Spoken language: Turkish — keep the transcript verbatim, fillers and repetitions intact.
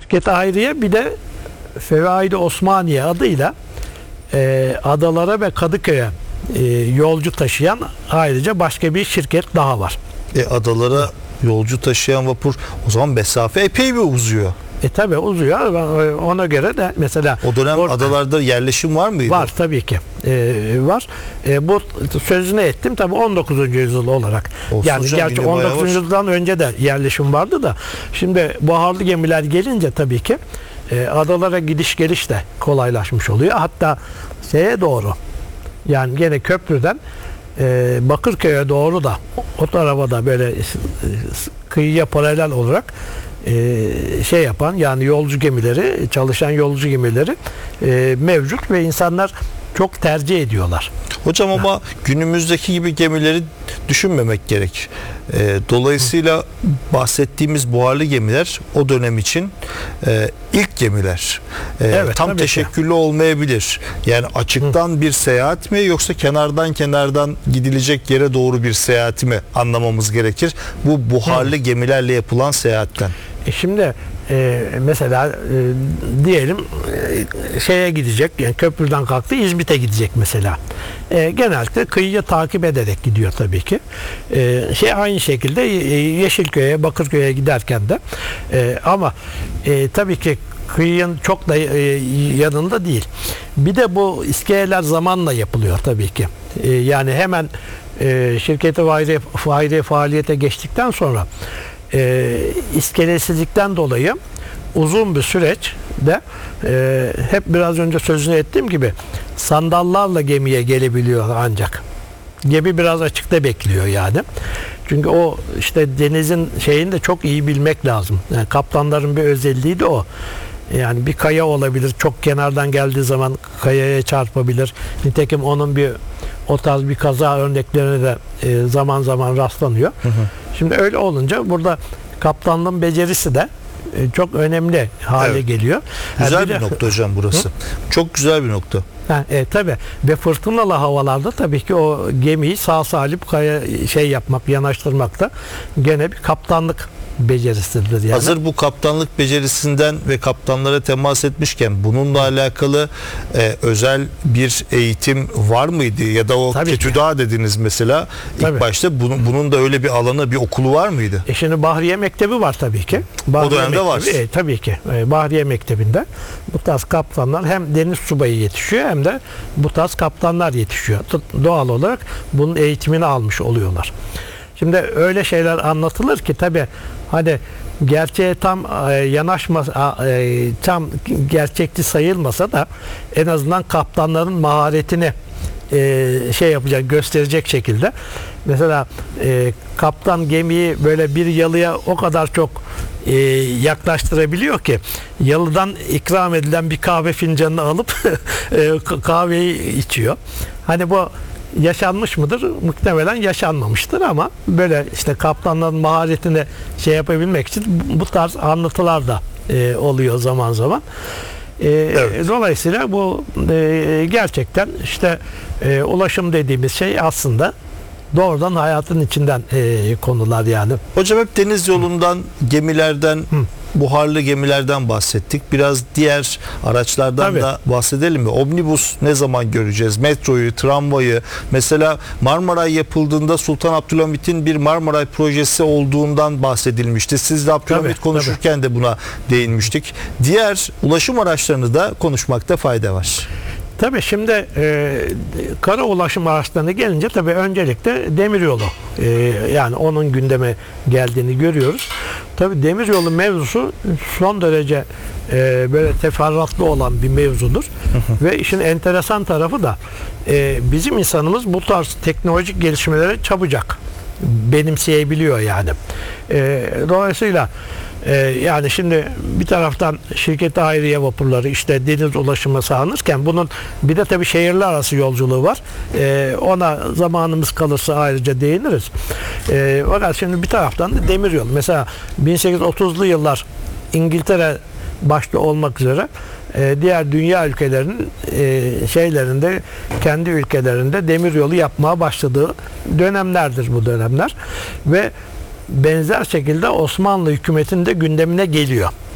Şirket Hayriye bir de Fevaid-i Osmaniye adıyla e, adalara ve Kadıköy'e e, yolcu taşıyan ayrıca başka bir şirket daha var. E, adalara yolcu taşıyan vapur, o zaman mesafe epey bir uzuyor. E tabi uzuyor. Ona göre de mesela o dönem or- adalarda yerleşim var mıydı? Var tabii ki. E, var. E, bu sözünü ettim tabi on dokuzuncu yüzyıl olarak. Olsun yani hocam, gerçi on dokuzuncu yüzyıldan önce de yerleşim vardı da şimdi buharlı gemiler gelince tabii ki e, adalara gidiş geliş de kolaylaşmış oluyor. Hatta şeye doğru, yani gene köprüden e, Bakırköy'e doğru da o tarafa da böyle e, kıyıya paralel olarak e, şey yapan, yani yolcu gemileri, çalışan yolcu gemileri e, mevcut ve insanlar çok tercih ediyorlar. Hocam ama ha. günümüzdeki gibi gemileri düşünmemek gerek. E, dolayısıyla bahsettiğimiz buharlı gemiler o dönem için e, ilk gemiler. E, evet, tam teşekküllü ki. olmayabilir. Yani açıktan Hı. bir seyahat mi, yoksa kenardan kenardan gidilecek yere doğru bir seyahati mi anlamamız gerekir? Bu buharlı Hı. gemilerle yapılan seyahatten. E şimdi e, mesela e, diyelim e, şeye gidecek, yani köprüden kalktı İzmit'e gidecek mesela. E, genellikle kıyıya takip ederek gidiyor tabii ki. E, şey aynı şekilde Yeşilköy'e, Bakırköy'e giderken de e, ama e, tabii ki kıyının çok da e, yanında değil. Bir de bu iskeleler zamanla yapılıyor tabii ki. E, yani hemen e, şirketi fayda, fayda faaliyete geçtikten sonra e, iskelesizlikten dolayı uzun bir süreçte e, hep biraz önce sözünü ettiğim gibi sandallarla gemiye gelebiliyor ancak. Gemi biraz açıkta bekliyor yani. Çünkü o işte denizin şeyini de çok iyi bilmek lazım. Yani kaptanların bir özelliği de o. Yani bir kaya olabilir. Çok kenardan geldiği zaman kayaya çarpabilir. Nitekim onun bir o tarz bir kaza örneklerine de e, zaman zaman rastlanıyor. Hı hı. Şimdi öyle olunca burada kaptanlığın becerisi de e, çok önemli hale evet. geliyor. Güzel yani bir, bir de, nokta hocam burası. Hı? Çok güzel bir nokta. Ha, e, tabii ve fırtınalı havalarda tabii ki o gemiyi sağ salim kaya şey yapmak, yanaştırmak da gene bir kaptanlık becerisidir yani. Hazır bu kaptanlık becerisinden ve kaptanlara temas etmişken bununla alakalı e, özel bir eğitim var mıydı? Ya da o Ketüda dediniz mesela ilk tabii. başta bunun, bunun da öyle bir alanı, bir okulu var mıydı? E şimdi Bahriye Mektebi var tabii ki. Bahriye o dönemde Mektebi, var. E, tabii ki. E, Bahriye Mektebi'nde bu tarz kaptanlar hem deniz subayı yetişiyor hem de bu tarz kaptanlar yetişiyor. Doğal olarak bunun eğitimini almış oluyorlar. Şimdi öyle şeyler anlatılır ki tabii hani gerçeğe tam e, yanaşmasa, e, tam gerçekçi sayılmasa da en azından kaptanların maharetini e, şey yapacak, gösterecek şekilde. Mesela e, kaptan gemiyi böyle bir yalıya o kadar çok e, yaklaştırabiliyor ki yalıdan ikram edilen bir kahve fincanını alıp e, kahveyi içiyor. Hani bu yaşanmış mıdır? Muhtemelen yaşanmamıştır ama böyle işte kaptanların maharetini şey yapabilmek için bu tarz anlatılar da e, oluyor zaman zaman. E, evet. Dolayısıyla bu e, gerçekten işte e, ulaşım dediğimiz şey aslında doğrudan hayatın içinden e, konular yani. Hocam hep deniz yolundan, gemilerden, Hı. buharlı gemilerden bahsettik. Biraz diğer araçlardan Tabii. da bahsedelim mi? Omnibus ne zaman göreceğiz? Metroyu, tramvayı. Mesela Marmaray yapıldığında Sultan Abdülhamit'in bir Marmaray projesi olduğundan bahsedilmişti. Siz de Abdülhamit Tabii, konuşurken tabii. de buna değinmiştik. Diğer ulaşım araçlarını da konuşmakta fayda var. Tabii şimdi e, kara ulaşım araçlarına gelince tabii öncelikle demiryolu e, yani onun gündeme geldiğini görüyoruz. Tabii demiryolu mevzusu son derece e, böyle teferruatlı olan bir mevzudur. Ve işin enteresan tarafı da e, bizim insanımız bu tarz teknolojik gelişmeleri çabucak benimseyebiliyor yani. E, dolayısıyla Ee, yani şimdi bir taraftan şirket hayriye vapurları işte deniz ulaşımı sağlanırken bunun bir de tabii şehirler arası yolculuğu var. Ee, ona zamanımız kalırsa ayrıca değiniriz. Ee, fakat şimdi bir taraftan da demiryolu. Mesela bin sekiz yüz otuzlu yıllar İngiltere başta olmak üzere e, diğer dünya ülkelerinin e, şeylerinde kendi ülkelerinde demiryolu yapmaya başladığı dönemlerdir bu dönemler ve benzer şekilde Osmanlı hükümetinin de gündemine geliyor.